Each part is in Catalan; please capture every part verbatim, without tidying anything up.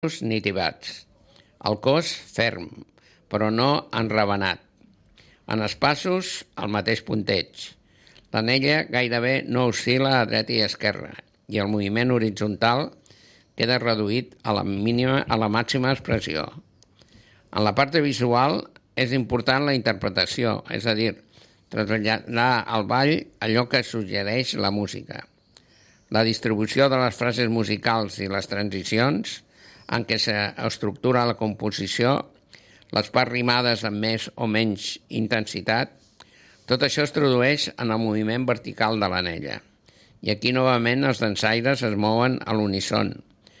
ni tibats. El cos ferm, però no enravenat. En els passos, el mateix punteig. L'anella gairebé no oscil·la a dreta i esquerra i el moviment horitzontal queda reduït a la, mínima, a la màxima expressió. En la part visual és important la interpretació, és a dir, traslladar al ball allò que suggereix la música. La distribució de les frases musicals i les transicions en què s'estructura la composició, les parts rimades amb més o menys intensitat, tot això es tradueix en el moviment vertical de l'anella. I aquí, novament, els dansaires es mouen a l'unisson.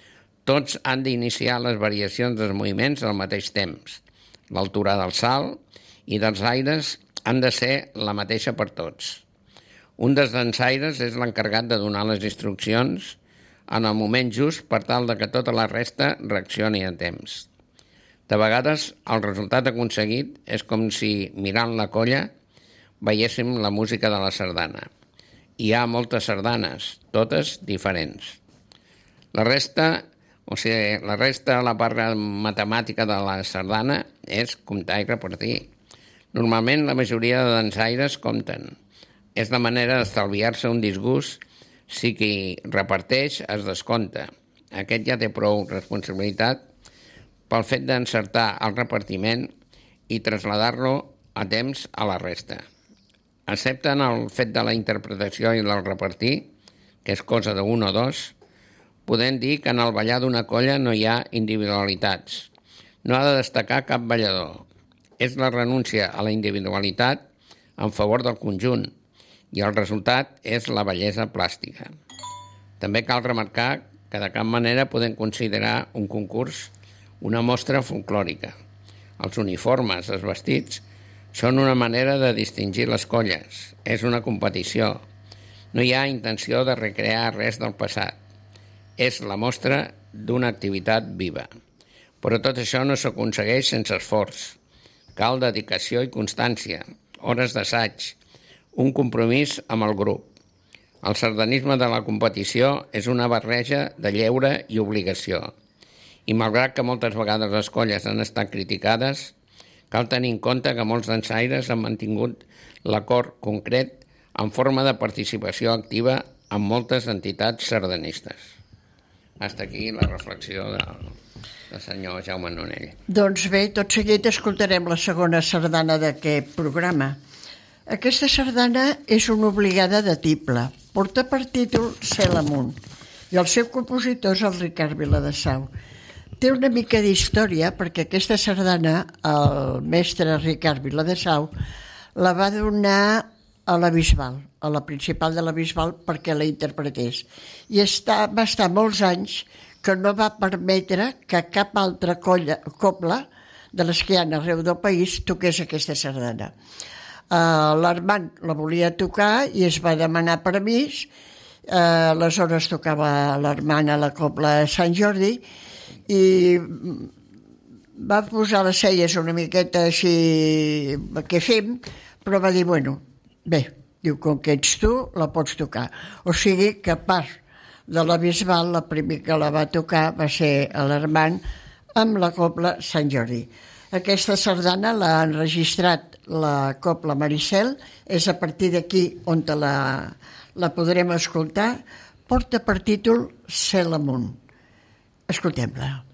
Tots han d'iniciar les variacions dels moviments al mateix temps. L'altura del salt i dels aires han de ser la mateixa per tots. Un dels dansaires és l'encarregat de donar les instruccions en el moment just per tal de que tota la resta reaccioni a temps. De vegades, el resultat aconseguit és com si, mirant la colla, veiéssim la música de la sardana. Hi ha moltes sardanes, totes diferents. La resta, o sigui, la resta, la part matemàtica de la sardana és comptar i repartir. Normalment la majoria de dansaires compten. És la manera d'estalviar-se un disgust si qui reparteix es descompta. Aquest ja té prou responsabilitat pel fet d'encertar el repartiment i traslladar-lo a temps a la resta. Excepte en el fet de la interpretació i del repartir, que és cosa d'un o dos, podem dir que en el ballar d'una colla no hi ha individualitats. No ha de destacar cap ballador. És la renúncia a la individualitat en favor del conjunt i el resultat és la bellesa plàstica. També cal remarcar que de cap manera podem considerar un concurs una mostra folclòrica. Els uniformes, els vestits, són una manera de distingir les colles. És una competició. No hi ha intenció de recrear res del passat. És la mostra d'una activitat viva. Però tot això no s'aconsegueix sense esforç. Cal dedicació i constància, hores d'assaig, un compromís amb el grup. El sardanisme de la competició és una barreja de lleure i obligació. I malgrat que moltes vegades les colles han estat criticades, cal tenir en compte que molts dansaires han mantingut l'acord concret en forma de participació activa en moltes entitats sardanistes. Hasta aquí la reflexió del, del senyor Jaume Nonell. Doncs bé, tot seguit escoltarem la segona sardana d'aquest programa. Aquesta sardana és una obligada de tible. Porta per títol Cel amunt i el seu compositor és el Ricard Viladesau. Té una mica d'història perquè aquesta sardana el mestre Ricard Viladesau la va donar a la Bisbal, a la principal de la Bisbal, perquè la interpretés. I està, va estar molts anys que no va permetre que cap altra colla, cobla de les que hi ha arreu del país toqués aquesta sardana. Uh, L'Armand la volia tocar i es va demanar permís. Uh, aleshores tocava l'Armand a la cobla Sant Jordi i va posar les celles una miqueta així, què fem? Però va dir, bueno, bé, diu, com que ets tu, la pots tocar. O sigui que a part de la Bisbal, la primera que la va tocar va ser l'Armand amb la cobla Sant Jordi. Aquesta sardana l'ha enregistrat la cobla Maricel, és a partir d'aquí on la, la podrem escoltar. Porta per títol Cel amunt. Escoltem-la.